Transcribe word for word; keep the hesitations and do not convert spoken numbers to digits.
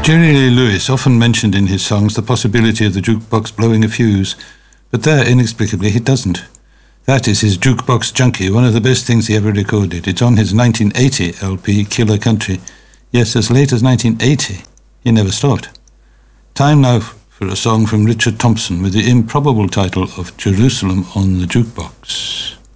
Jerry Lee Lewis often mentioned in his songs the possibility of the jukebox blowing a fuse, but there, inexplicably, he doesn't. That is his Jukebox Junkie, one of the best things he ever recorded. It's on his nineteen eighty L P, Killer Country. Yes, as late as nineteen eighty, he never stopped. Time now for a song from Richard Thompson with the improbable title of Jerusalem on the Jukebox.